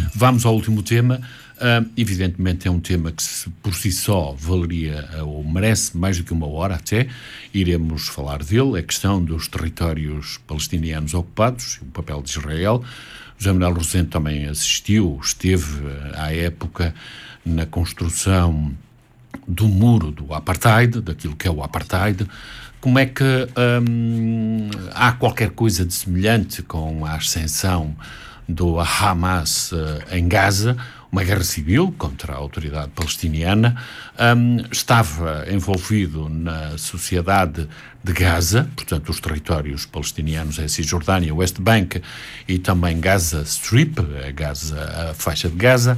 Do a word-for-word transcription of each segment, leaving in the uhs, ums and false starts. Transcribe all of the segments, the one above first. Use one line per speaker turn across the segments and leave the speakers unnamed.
Vamos ao último tema. Uh, evidentemente é um tema que se, por si só valeria uh, ou merece mais do que uma hora até. Iremos falar dele, a questão dos territórios palestinianos ocupados, o papel de Israel. José Manuel Rosendo também assistiu, esteve uh, à época na construção do muro do apartheid, daquilo que é o apartheid. Como é que um, há qualquer coisa de semelhante com a ascensão do Hamas uh, em Gaza, uma guerra civil contra a autoridade palestiniana, um, estava envolvido na sociedade de Gaza, portanto os territórios palestinianos, a Cisjordânia, West Bank e também Gaza Strip, a, Gaza, a faixa de Gaza.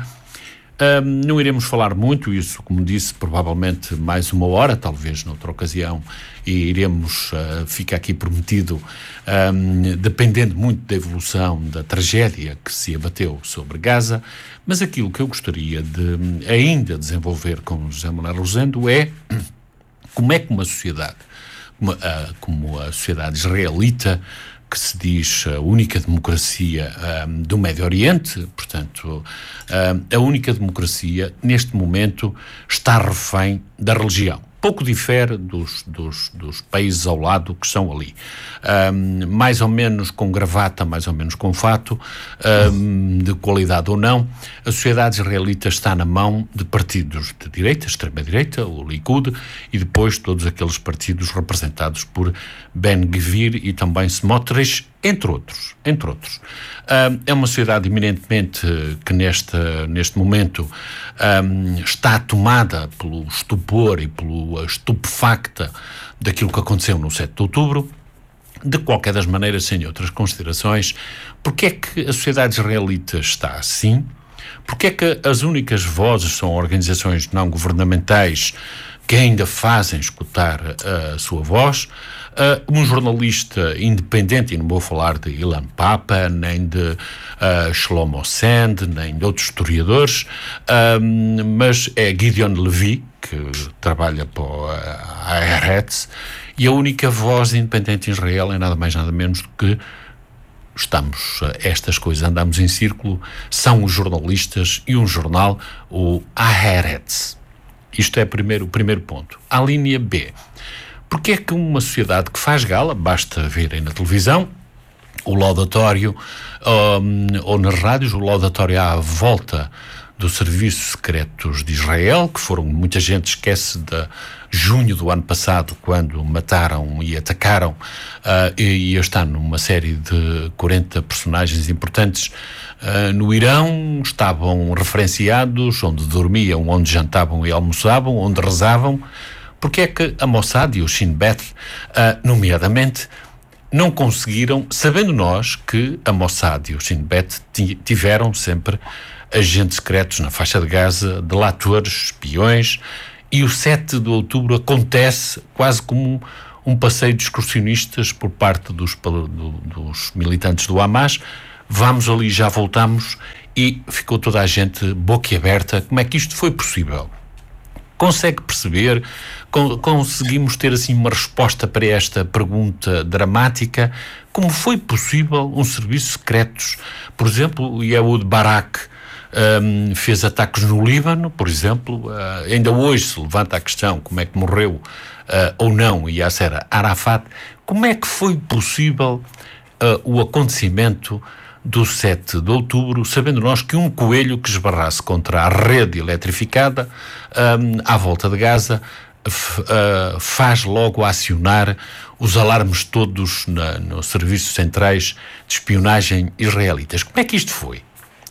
Um, não iremos falar muito, isso, como disse, provavelmente mais uma hora, talvez noutra ocasião, e iremos, uh, fica aqui prometido, um, dependendo muito da evolução da tragédia que se abateu sobre Gaza, mas aquilo que eu gostaria de ainda desenvolver com José Manuel Rosendo é como é que uma sociedade, como a, como a sociedade israelita, que se diz a única democracia um, do Médio Oriente, portanto, um, a única democracia, neste momento, está refém da religião. Pouco difere dos, dos, dos países ao lado que são ali. Um, mais ou menos com gravata, mais ou menos com fato, um, de qualidade ou não, a sociedade israelita está na mão de partidos de direita, extrema-direita, o Likud, e depois todos aqueles partidos representados por Ben-Gvir e também Smotrich, entre outros. Entre outros. Um, é uma sociedade eminentemente que neste, neste momento um, está tomada pelo estupor e pela estupefacta daquilo que aconteceu no sete de outubro. De qualquer das maneiras, sem outras considerações, porque é que a sociedade israelita está assim? Porque é que as únicas vozes são organizações não governamentais que ainda fazem escutar a sua voz? Uh, um jornalista independente, e não vou falar de Ilan Papa, nem de uh, Shlomo Sand, nem de outros historiadores, uh, mas é Gideon Levy, que trabalha para a Haaretz, e a única voz independente em Israel é nada mais nada menos do que estamos, estas coisas, andamos em círculo, são os jornalistas e um jornal, o Haaretz. Isto é primeiro, o primeiro ponto. A linha B. Porque é que uma sociedade que faz gala, basta verem na televisão, o laudatório, um, ou nas rádios, o laudatório à volta dos serviços secretos de Israel, que foram, muita gente esquece de junho do ano passado, quando mataram e atacaram, uh, e, e está numa série de quarenta personagens importantes uh, no Irão, estavam referenciados, onde dormiam, onde jantavam e almoçavam, onde rezavam. Porque é que a Mossad e o Shin Bet, uh, nomeadamente, não conseguiram, sabendo nós que a Mossad e o Shin Bet t- tiveram sempre agentes secretos na faixa de Gaza, delatores, espiões, e o sete de outubro acontece quase como um, um passeio de excursionistas por parte dos, do, dos militantes do Hamas. Vamos ali, já voltamos, e ficou toda a gente boquiaberta. Como é que isto foi possível? Consegue perceber, con- conseguimos ter assim uma resposta para esta pergunta dramática? Como foi possível um serviço secretos, por exemplo, o Ehud Barak um, fez ataques no Líbano, por exemplo, uh, ainda hoje se levanta a questão como é que morreu uh, ou não Yasser Arafat. Como é que foi possível uh, o acontecimento do sete de outubro, sabendo nós que um coelho que esbarrasse contra a rede eletrificada um, à volta de Gaza f, uh, faz logo acionar os alarmes todos na, nos serviços centrais de espionagem israelitas. Como é que isto foi?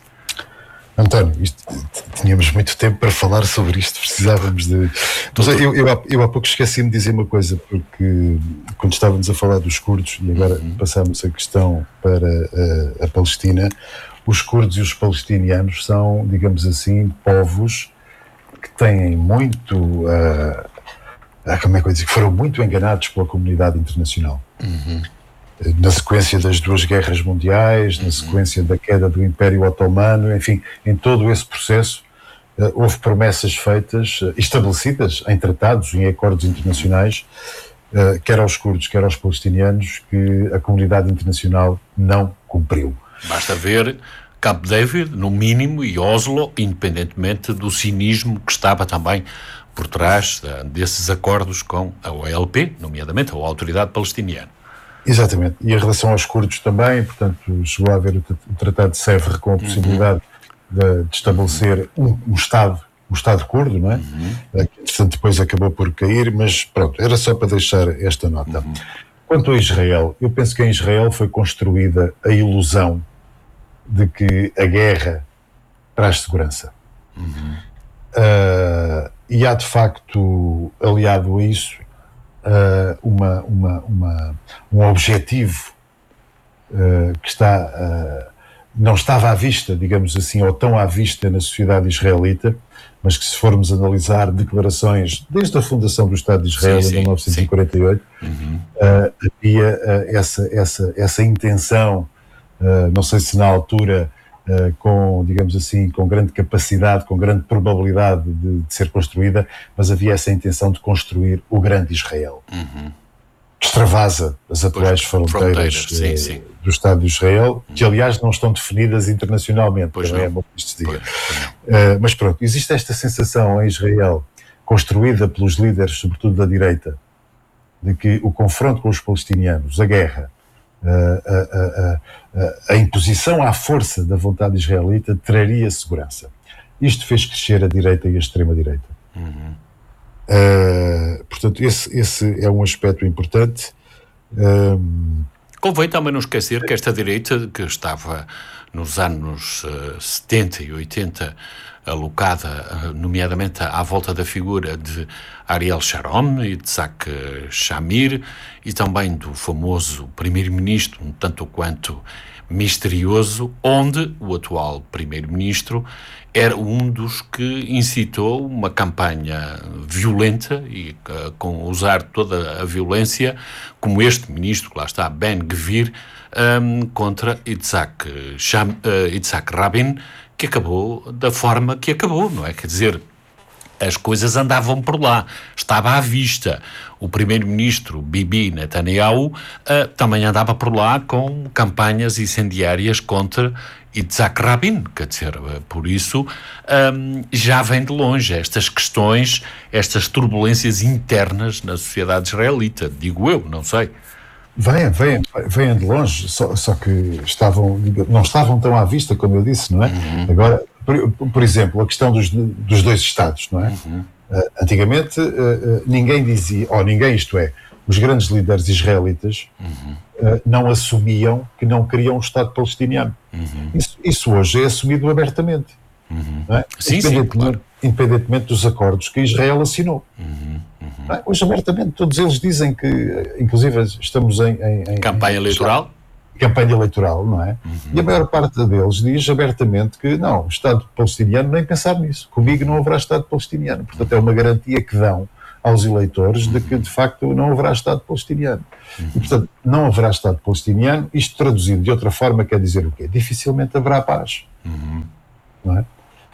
António, isto, tínhamos muito tempo para falar sobre isto, precisávamos de... Mas eu, eu, há, eu há pouco esqueci-me de dizer uma coisa, porque quando estávamos a falar dos curdos, e agora uhum. passamos a questão para a, a Palestina, os curdos e os palestinianos são, digamos assim, povos que têm muito... Uh, como é que eu dizer? Que foram muito enganados pela comunidade internacional. Uhum. Na sequência das duas guerras mundiais, na sequência da queda do Império Otomano, enfim, em todo esse processo uh, houve promessas feitas, uh, estabelecidas em tratados e em acordos internacionais, uh, quer aos curdos, quer aos palestinianos, que a comunidade internacional não cumpriu.
Basta ver Camp David, no mínimo, e Oslo, independentemente do cinismo que estava também por trás uh, desses acordos com a O L P, nomeadamente a Autoridade Palestiniana.
Exatamente. E em relação aos curdos também, portanto, chegou a haver o, o Tratado de Sèvres com a possibilidade uhum. de, de estabelecer um, um Estado, um Estado curdo, não é? Uhum. Que, portanto, depois acabou por cair, mas pronto, era só para deixar esta nota. Uhum. Quanto a Israel, eu penso que em Israel foi construída a ilusão de que a guerra traz segurança. Uhum. Uh, e há, de facto, aliado a isso, uh, uma, uma, uma, um objetivo uh, que está, uh, não estava à vista, digamos assim, ou tão à vista na sociedade israelita, mas que, se formos analisar declarações desde a fundação do Estado de Israel, sim, sim, em mil novecentos e quarenta e oito, uhum. uh, havia uh, essa, essa, essa intenção, uh, não sei se na altura, uh, com, digamos assim, com grande capacidade, com grande probabilidade de, de ser construída, mas havia essa intenção de construir o grande Israel. Uhum. Que extravasa as atuais pois, fronteiras, fronteiras sim, uh, sim. do Estado de Israel, que aliás não estão definidas internacionalmente, pois também não. É bom que isto se diga. Uh, mas pronto, existe esta sensação em Israel, construída pelos líderes, sobretudo da direita, de que o confronto com os palestinianos, a guerra, uh, a, a, a, a imposição à força da vontade israelita traria segurança. Isto fez crescer a direita e a extrema-direita. Uhum. Uh, portanto, esse, esse é um aspecto importante. Um...
Convém também não esquecer que esta direita, que estava nos anos uh, setenta e oitenta alocada, uh, nomeadamente à volta da figura de Ariel Sharon e de Isaac Shamir, e também do famoso primeiro-ministro, um tanto quanto misterioso, onde o atual primeiro-ministro era um dos que incitou uma campanha violenta e uh, com usar toda a violência, como este ministro, que lá está, Ben Gvir, um, contra Yitzhak, Sham, uh, Yitzhak Rabin, que acabou da forma que acabou, não é? Quer dizer, as coisas andavam por lá, estava à vista. O primeiro-ministro Bibi Netanyahu uh, também andava por lá com campanhas incendiárias contra Yitzhak Rabin, quer dizer, uh, por isso um, já vem de longe estas questões, estas turbulências internas na sociedade israelita, digo eu, não sei.
Vêm, vêm, vêm de longe, só, só que estavam, não estavam tão à vista, como eu disse, não é? Uhum. Agora, por, por exemplo, a questão dos, dos dois Estados, não é? Uhum. Uh, antigamente, uh, uh, ninguém dizia, ou ninguém, isto é, os grandes líderes israelitas uhum. uh, não assumiam que não queriam um Estado palestiniano. Uhum. Isso, isso hoje é assumido abertamente. Uhum. Não é?
Sim,
independentemente,
sim, claro.
independentemente dos acordos que Israel assinou. Uhum. Uhum. Não é? Hoje, abertamente, todos eles dizem que, inclusive, estamos em... em, em
campanha
em,
eleitoral?
Campanha eleitoral, não é? Uhum. E a maior parte deles diz abertamente que não, o Estado palestiniano, nem pensar nisso. Comigo não haverá Estado palestiniano. Portanto, é uma garantia que dão aos eleitores de que, de facto, não haverá Estado palestiniano. Uhum. E, portanto, não haverá Estado palestiniano. Isto traduzido de outra forma quer dizer o quê? Dificilmente haverá paz. Uhum. Não é?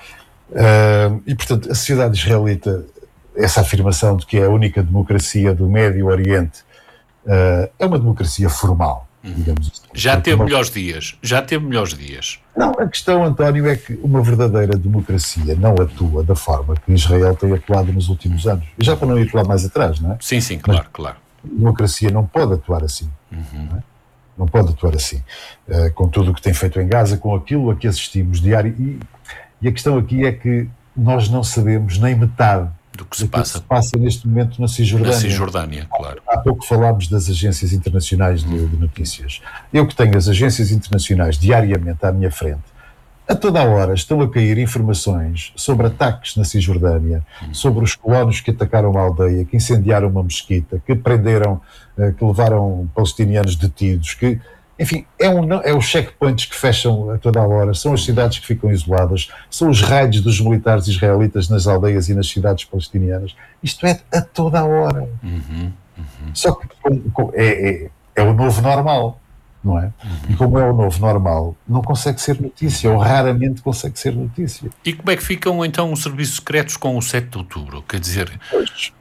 Uh, e, portanto, a sociedade israelita, essa afirmação de que é a única democracia do Médio Oriente, uh, é uma democracia formal. Digamos assim.
Já teve uma... melhores dias, já teve melhores dias.
Não, a questão, António, é que uma verdadeira democracia não atua da forma que Israel tem atuado nos últimos anos. E já para não ir lá mais atrás, não é?
Sim, sim, claro, Mas claro.
A democracia não pode atuar assim. Uhum. Não, é? Não pode atuar assim. Uh, com tudo o que tem feito em Gaza, com aquilo a que assistimos diário. E, e a questão aqui é que nós não sabemos nem metade
do que se passa.
que se passa neste momento na Cisjordânia.
Na Cisjordânia, claro.
Há pouco falámos das agências internacionais de, de notícias. Eu que tenho as agências internacionais diariamente à minha frente, a toda a hora estão a cair informações sobre ataques na Cisjordânia, hum. sobre os colonos que atacaram uma aldeia, que incendiaram uma mesquita, que prenderam, que levaram palestinianos detidos, que... Enfim, é, um, é os checkpoints que fecham a toda a hora, são as cidades que ficam isoladas, são os raids dos militares israelitas nas aldeias e nas cidades palestinianas. Isto é a toda a hora. Uhum, uhum. Só que com, com, é, é, é o novo normal, não é? Uhum. E como é o novo normal, não consegue ser notícia, ou raramente consegue ser notícia.
E como é que ficam então os serviços secretos com o sete de outubro? Quer dizer,
pois,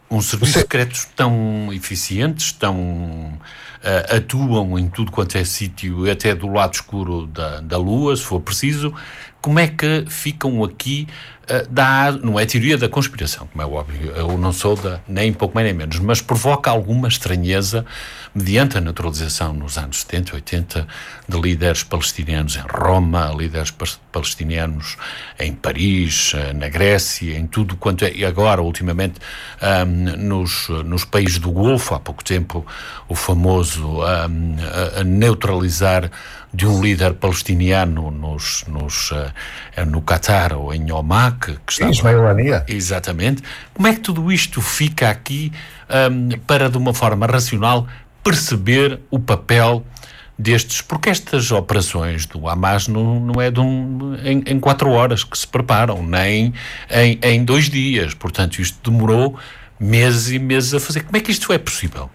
Um serviço secretos tão eficientes, tão uh, atuam em tudo quanto é sítio, até do lado escuro da, da Lua, se for preciso. Como é que ficam aqui? Uh, dá, não é teoria da conspiração, como é óbvio, eu não sou da, nem pouco mais nem menos, mas provoca alguma estranheza mediante a naturalização nos anos setenta, oitenta de líderes palestinianos em Roma, líderes palestinianos em Paris, na Grécia, em tudo quanto é, e agora, ultimamente, um, nos, nos países do Golfo, há pouco tempo, o famoso um, a, a neutralizar de um líder palestiniano nos, nos, uh, no Qatar ou em Oman, que, que estava...
Ismael Haniyeh.
Exatamente. Como é que tudo isto fica aqui um, para, de uma forma racional, perceber o papel destes... Porque estas operações do Hamas não, não é de um, em, em quatro horas que se preparam, nem em, em dois dias. Portanto, isto demorou meses e meses a fazer. Como é que isto é possível?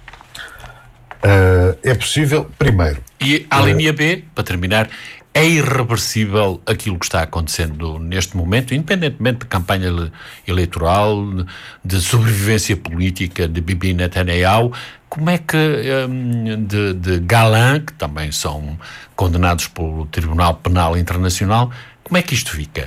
Uh, é possível, primeiro...
E a linha B, para terminar, é irreversível aquilo que está acontecendo neste momento, independentemente de campanha eleitoral, de sobrevivência política de Bibi Netanyahu. Como é que um, de, de Galan, que também são condenados pelo Tribunal Penal Internacional, como é que isto fica?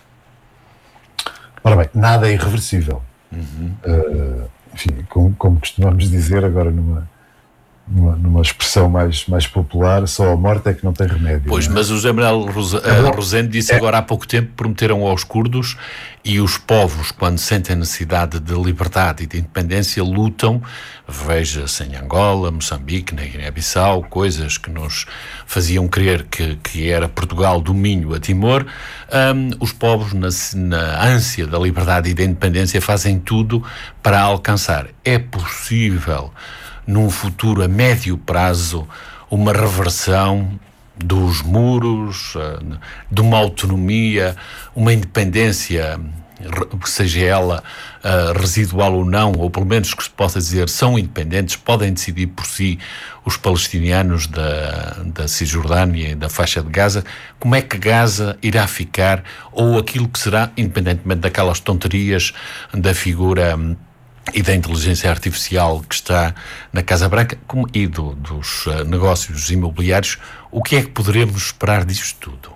Ora bem, nada é irreversível. Uhum. Uh, enfim, como, como costumamos dizer agora numa... Numa, numa expressão mais, mais popular, só a morte é que não tem remédio.
Pois,
não é?
Mas o José Manuel Rose, uh, Rosendo disse é. agora há pouco tempo, prometeram aos curdos, e os povos, quando sentem necessidade de liberdade e de independência, lutam, veja-se em Angola, Moçambique, na Guiné-Bissau, coisas que nos faziam crer que, que era Portugal do Minho a Timor. Um, os povos, na, na ânsia da liberdade e da independência, fazem tudo para alcançar. É possível, num futuro a médio prazo, uma reversão dos muros, de uma autonomia, uma independência, seja ela uh, residual ou não, ou pelo menos que se possa dizer são independentes, podem decidir por si os palestinianos da, da Cisjordânia e da faixa de Gaza. Como é que Gaza irá ficar, ou aquilo que será, independentemente daquelas tonterias da figura e da inteligência artificial que está na Casa Branca, como, e do, dos uh, negócios imobiliários, o que é que poderemos esperar disto tudo?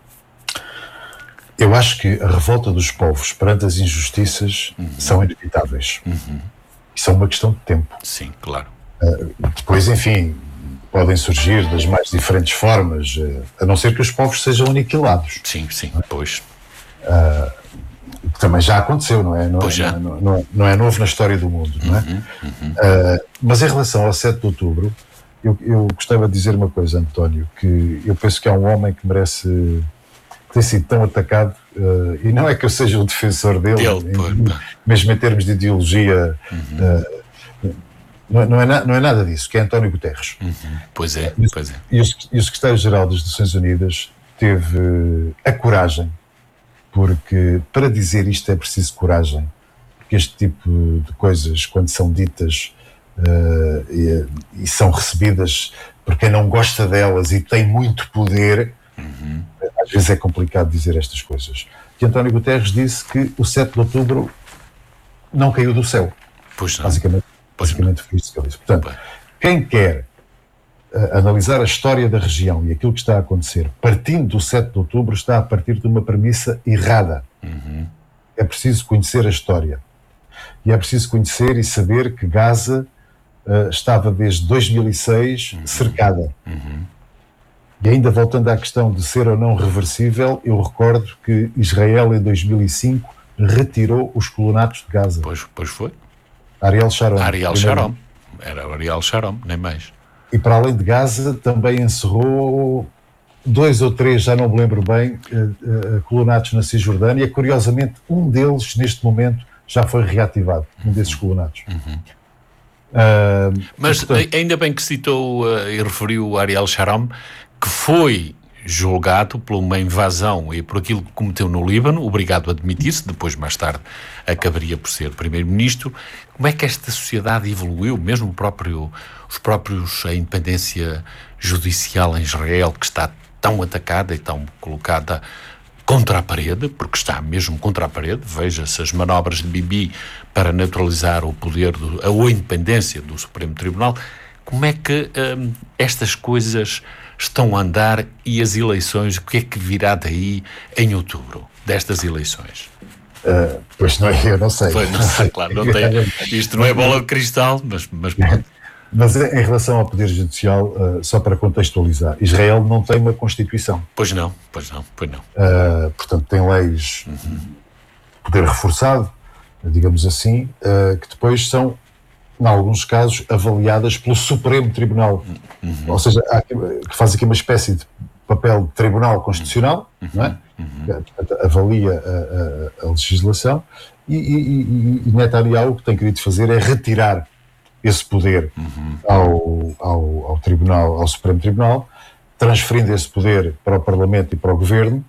Eu acho que a revolta dos povos perante as injustiças uhum. são inevitáveis.
Uhum.
Isso é uma questão de tempo.
Sim, claro.
Uh, depois, enfim, podem surgir das mais diferentes formas, uh, a não ser que os povos sejam aniquilados.
Sim, sim,
não é?
Pois.
Uh, também já aconteceu, não é? Não,
pois já.
Não, não, não é novo na história do mundo, não é?
Uhum, uhum.
Uh, mas em relação ao sete de outubro, eu, eu gostava de dizer uma coisa, António, que eu penso que há um homem que merece, que tem sido tão atacado, uh, e não é que eu seja o defensor dele,
dele
em, mesmo em termos de ideologia, uhum. uh, não, não, é na, não é nada disso, que é António Guterres.
Uhum. Pois é,
e,
pois é.
E o, e o secretário-geral das Nações Unidas teve uh, a coragem, porque para dizer isto é preciso coragem, porque este tipo de coisas, quando são ditas uh, e, e são recebidas por quem não gosta delas e tem muito poder, uhum. às vezes é complicado dizer estas coisas. E António Guterres disse que o sete de outubro não caiu do céu.
Pois não.
Basicamente,
pois
basicamente
não.
foi isso que ele disse. Portanto, Bem. quem quer uh, analisar a história da região e aquilo que está a acontecer, partindo do sete de outubro, está a partir de uma premissa errada.
Uhum.
É preciso conhecer a história. E é preciso conhecer e saber que Gaza uh, estava desde dois mil e seis uhum. cercada.
Uhum.
E ainda voltando à questão de ser ou não reversível, eu recordo que Israel em dois mil e cinco retirou os colonatos de Gaza.
Pois, pois foi.
Ariel Sharon.
Ariel Sharon. Era Ariel Sharon, nem mais.
E para além de Gaza, também encerrou dois ou três, já não me lembro bem, uh, uh, colonatos na Cisjordânia. Curiosamente, um deles, neste momento, já foi reativado, um desses colonatos.
Uhum.
Uh,
Mas
e, portanto,
ainda bem que citou uh, e referiu o Ariel Sharon, que foi julgado por uma invasão e por aquilo que cometeu no Líbano, obrigado a admitir-se, depois mais tarde acabaria por ser primeiro-ministro. Como é que esta sociedade evoluiu, mesmo o próprio, os próprios, a independência judicial em Israel, que está tão atacada e tão colocada contra a parede, porque está mesmo contra a parede. Veja-se as manobras de Bibi para neutralizar o poder, do, a independência do Supremo Tribunal. Como é que hum, estas coisas estão a andar e as eleições, o que é que virá daí em outubro, destas eleições?
Uh, pois não, eu não sei.
Pois não sei, claro, não tem, isto não é bola de cristal, mas, mas pronto.
Mas em relação ao Poder Judicial, uh, só para contextualizar, Israel não tem uma Constituição.
Pois não, pois não, pois não.
Uh, portanto, tem leis uhum. de poder reforçado, digamos assim, uh, que depois são, em alguns casos, avaliadas pelo Supremo Tribunal. Uhum. Ou seja, há, que faz aqui uma espécie de papel de tribunal constitucional, uhum. não é? Uhum. Portanto, avalia a, a, a legislação e, e, e, e Netanyahu o que tem querido fazer é retirar esse poder uhum. ao, ao, ao Tribunal, ao Supremo Tribunal, transferindo esse poder para o Parlamento e para o Governo,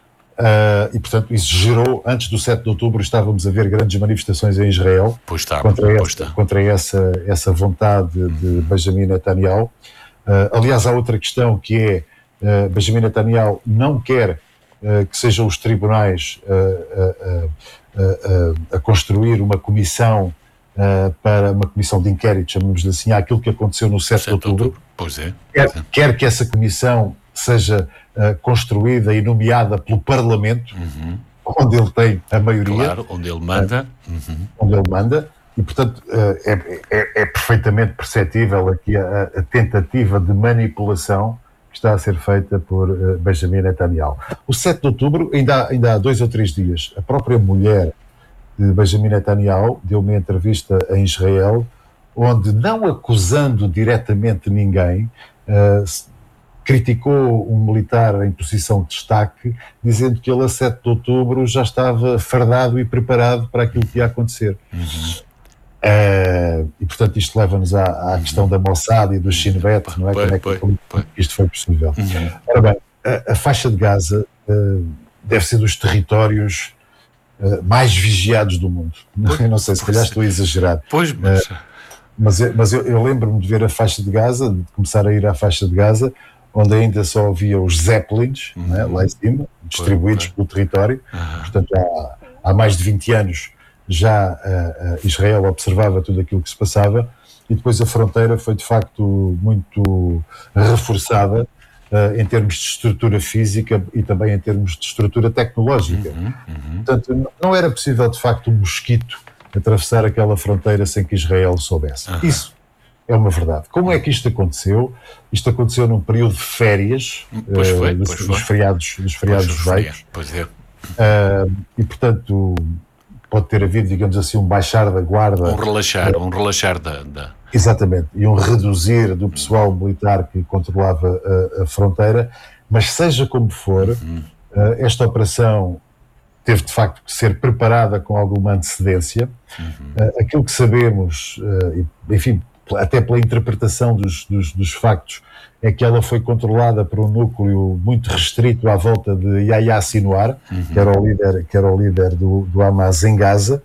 uh, e portanto isso gerou, antes do sete de outubro estávamos a ver grandes manifestações em Israel
pois está,
contra,
pois
essa,
está. contra
essa, essa vontade de Benjamin Netanyahu. Uh, aliás, há outra questão que é, uh, Benjamin Netanyahu não quer uh, que sejam os tribunais uh, uh, uh, uh, uh, a construir uma comissão Uh, para uma comissão de inquérito, chamamos-lhe assim, àquilo que aconteceu no sete de outubro.
Pois é.
Quer,
Pois é.
quer que essa comissão seja uh, construída e nomeada pelo Parlamento, uhum. onde ele tem a maioria.
Claro, onde ele manda. Uhum.
Onde ele manda. E, portanto, uh, é, é, é perfeitamente perceptível aqui a, a tentativa de manipulação que está a ser feita por uh, Benjamin Netanyahu. O sete de outubro, ainda há, ainda há dois ou três dias, a própria mulher de Benjamin Netanyahu deu uma entrevista em Israel, onde, não acusando diretamente ninguém, uh, criticou um militar em posição de destaque, dizendo que ele a sete de outubro já estava fardado e preparado para aquilo que ia acontecer. Uhum. Uh, e, portanto, isto leva-nos à, à questão da Mossad e do Shin Bet, não é?
Põe,
Como é
põe,
que como
põe.
isto foi possível?
Uhum.
Ora bem, a, a faixa de Gaza uh, deve ser dos territórios Uh, mais vigiados do mundo. Pois, eu não sei, se calhar estou a exagerar.
Pois, mas... Uh,
mas eu, mas eu, eu lembro-me de ver a faixa de Gaza, de começar a ir à faixa de Gaza, onde ainda só havia os Zeppelins, uhum. né, lá em cima, distribuídos pois, pois. pelo território. Uhum. Portanto, há, há mais de vinte anos já uh, uh, Israel observava tudo aquilo que se passava, e depois a fronteira foi de facto muito reforçada, Uh, em termos de estrutura física e também em termos de estrutura tecnológica. Uhum, uhum. Portanto, não era possível, de facto, um mosquito atravessar aquela fronteira sem que Israel soubesse. Uhum. Isso é uma verdade. Como é que isto aconteceu? Isto aconteceu num período de férias,
pois foi,
uh, dos,
pois
dos
foi.
feriados, dos feriados judaicos.
Pois é.
Uh, e, portanto, pode ter havido, digamos assim, um baixar da guarda.
Um relaxar, uh, um relaxar da... da...
Exatamente, e um reduzir do pessoal militar que controlava a, a fronteira, mas seja como for, uhum. uh, esta operação teve de facto que ser preparada com alguma antecedência. Uhum. Uh, aquilo que sabemos, uh, enfim, até pela interpretação dos, dos, dos factos, é que ela foi controlada por um núcleo muito restrito à volta de Yahya Sinwar, uhum. que era o líder, que era o líder do, do Hamas em Gaza.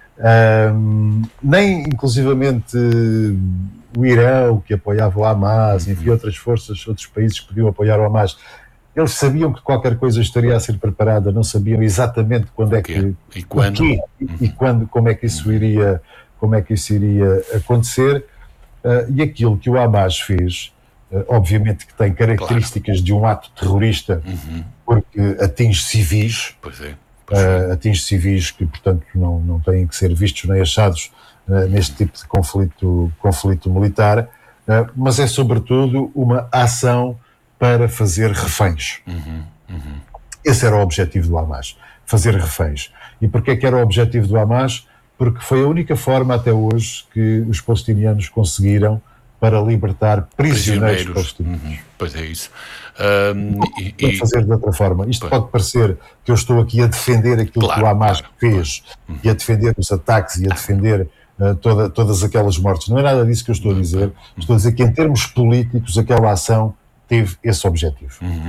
Um, nem inclusivamente o Irão, que apoiava o Hamas, enfim, outras forças, outros países que podiam apoiar o Hamas, eles sabiam que qualquer coisa estaria a ser preparada, não sabiam exatamente quando é que
e quando,
e, e quando, como é que isso iria, como é que isso iria acontecer, uh, e aquilo que o Hamas fez, uh, obviamente que tem características claro. de um ato terrorista, uhum. porque atinge civis.
Pois é.
Uh, atinge civis que, portanto, não, não têm que ser vistos nem achados uh, neste tipo de conflito, conflito militar, uh, mas é sobretudo uma ação para fazer reféns. Uhum, uhum. Esse era o objetivo do Hamas, fazer reféns. E porquê é que era o objetivo do Hamas? Porque foi a única forma até hoje que os palestinianos conseguiram para libertar prisioneiros, prisioneiros palestinianos.
Uhum, pois é isso.
Um, e, e fazer de outra forma. Isto pois. pode parecer que eu estou aqui a defender aquilo claro, que o Hamas claro, fez, claro. e a defender os ataques e a defender uh, toda, todas aquelas mortes. Não é nada disso que eu estou a dizer. Uhum. Estou a dizer que, em termos políticos, aquela ação teve esse objetivo. Uhum.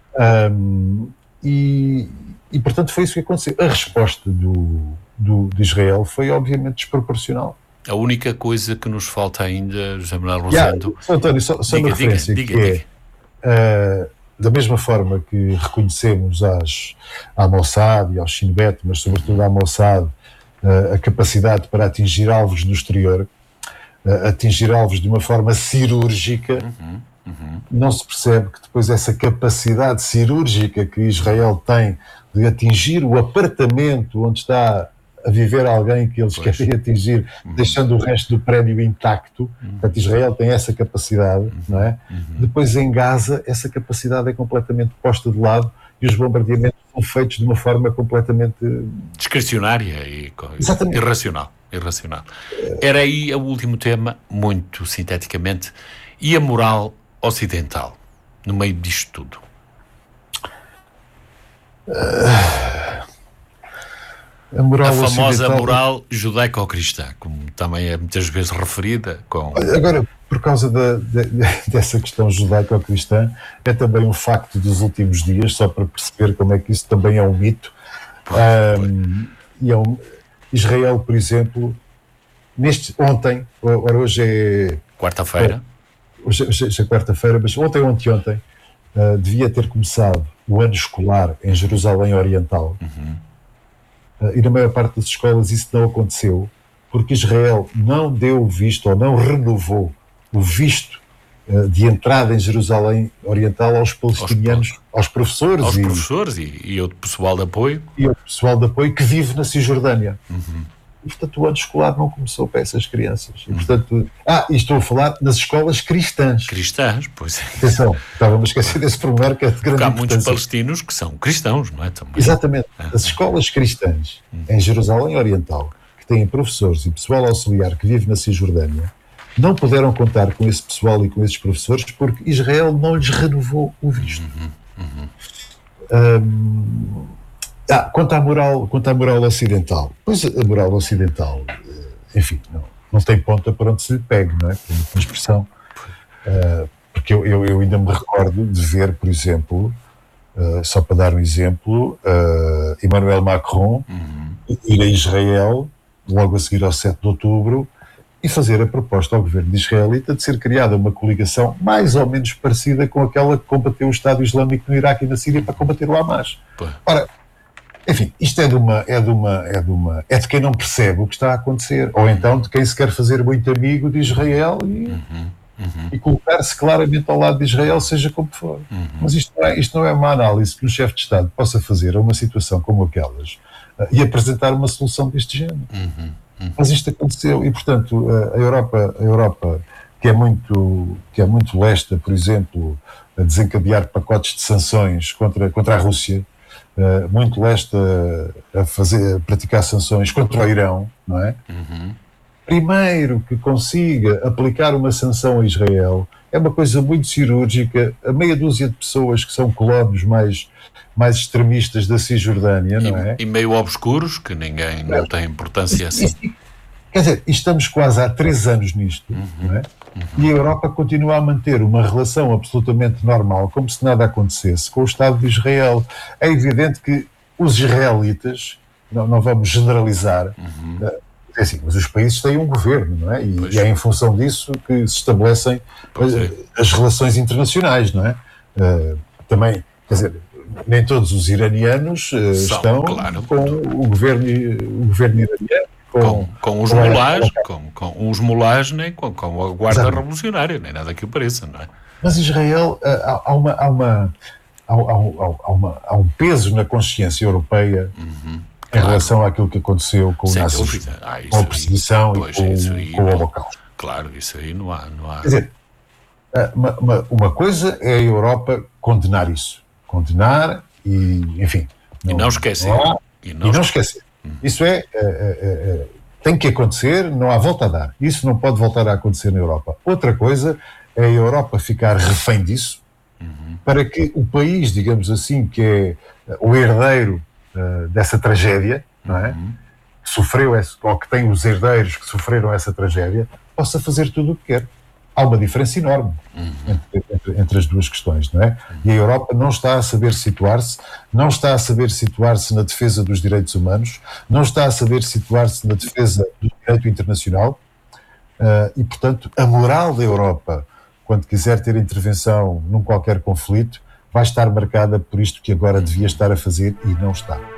Um, e, e, portanto, foi isso que aconteceu. A resposta do, do, de Israel foi, obviamente, desproporcional.
A única coisa que nos falta ainda, José Manuel Rosendo...
Yeah, António, só, só
diga,
uma referência,
diga,
que
diga,
é... Uh, da mesma forma que reconhecemos às, à Mossad e ao Shin Bet, mas sobretudo à Mossad, uh, a capacidade para atingir alvos no exterior, uh, atingir alvos de uma forma cirúrgica, uhum, uhum. não se percebe que depois essa capacidade cirúrgica que Israel tem de atingir o apartamento onde está a viver alguém que eles pois. querem atingir, uhum. deixando o resto do prédio intacto. Uhum. Portanto, Israel tem essa capacidade, uhum. não é? Uhum. Depois, em Gaza, essa capacidade é completamente posta de lado e os bombardeamentos são feitos de uma forma completamente...
discricionária e Exatamente. irracional. irracional. Era aí o último tema, muito sinteticamente, e a moral ocidental, no meio disto tudo?
Uh... A, moral
a famosa moral judaico-cristã, como também é muitas vezes referida. Com...
Agora, por causa da, de, dessa questão judaico-cristã, é também um facto dos últimos dias, só para perceber como é que isso também é um mito. Pois, um, e é um, Israel, por exemplo, neste, ontem, ora hoje é...
Quarta-feira.
Hoje, hoje é quarta-feira, mas ontem ou anteontem, uh, devia ter começado o ano escolar em Jerusalém Oriental. Uhum. Uh, e na maior parte das escolas isso não aconteceu, porque Israel não deu visto ou não renovou o visto uh, de entrada em Jerusalém Oriental aos palestinianos, aos, aos professores,
aos
e,
professores e, e ao pessoal de apoio.
E ao pessoal de apoio que vive na Cisjordânia. Uhum. E, portanto, o ano escolar não começou para essas crianças. E, portanto, ah, e estou a falar nas escolas cristãs.
Cristãs, pois é.
Atenção, estava-me a esquecer desse pormenor que é de grande
importância. Há
muitos
palestinos que são cristãos, não é? Também.
Exatamente. As escolas cristãs em Jerusalém Oriental, que têm professores e pessoal auxiliar que vive na Cisjordânia, não puderam contar com esse pessoal e com esses professores porque Israel não lhes renovou o visto. Uhum, uhum. Um, Ah, quanto à moral, quanto à moral ocidental, pois a moral ocidental, enfim, não, não tem ponta para onde se lhe pegue, não é? Por uma expressão. Uh, porque eu, eu, eu ainda me recordo de ver, por exemplo, uh, só para dar um exemplo, uh, Emmanuel Macron uhum. ir a Israel, logo a seguir ao sete de outubro, e fazer a proposta ao governo de israelita de ser criada uma coligação mais ou menos parecida com aquela que combateu o Estado Islâmico no Iraque e na Síria para combater o Hamas. Pô. Ora, enfim, isto é de uma, é de uma, é de uma, é de quem não percebe o que está a acontecer, ou então de quem se quer fazer muito amigo de Israel e, uhum, uhum. e colocar-se claramente ao lado de Israel, seja como for. Uhum. Mas isto não, é, isto não é uma análise que um chefe de Estado possa fazer a uma situação como aquelas uh, e apresentar uma solução deste género. Uhum, uhum. Mas isto aconteceu e, portanto, uh, a Europa, a Europa que é muito, que é muito lesta, por exemplo, a desencadear pacotes de sanções contra, contra a Rússia, Uh, muito lesta a, fazer, a praticar sanções contra o Irão, não é? Uhum. Primeiro que consiga aplicar uma sanção a Israel é uma coisa muito cirúrgica, a meia dúzia de pessoas que são colonos mais, mais extremistas da Cisjordânia, não é?
E, e meio obscuros, que ninguém não é. tem importância assim.
E, quer dizer, estamos quase há três anos nisto, uhum. não é? Uhum. E a Europa continua a manter uma relação absolutamente normal, como se nada acontecesse, com o Estado de Israel. É evidente que os israelitas, não, não vamos generalizar, uhum. é assim, mas os países têm um governo, não é? E, e é em função disso que se estabelecem as, é. as relações internacionais, não é? Uh, também, quer dizer, nem todos os iranianos uh, São, estão claro. com o governo, o governo iraniano.
Com, com, com os mulás, com, com os mulás, nem com, com a Guarda Exato. Revolucionária, nem nada que o pareça, não é?
Mas Israel, há, há, uma, há, uma, há, há, uma, há um peso na consciência europeia uhum, em claro. relação àquilo que aconteceu com, o nazismo, ah, com a perseguição e com, aí, com o Holocausto.
Claro, isso aí não há... Não há...
Quer dizer, uma, uma, uma coisa é a Europa condenar isso. Condenar e, enfim...
Não, e não esquecer.
Não há, e não, e não esquecer. Isso é, é, é, é, tem que acontecer, não há volta a dar. Isso não pode voltar a acontecer na Europa. Outra coisa é a Europa ficar refém disso, uhum. para que o país, digamos assim, que é o herdeiro uh, dessa tragédia, não é? Uhum. que sofreu, esse, ou que tem os herdeiros que sofreram essa tragédia, possa fazer tudo o que quer. Há uma diferença enorme uhum. entre, entre, entre as duas questões, não é? Uhum. E a Europa não está a saber situar-se, não está a saber situar-se na defesa dos direitos humanos, não está a saber situar-se na defesa do direito internacional uh, e, portanto, a moral da Europa, quando quiser ter intervenção num qualquer conflito, vai estar marcada por isto que agora devia estar a fazer e não está.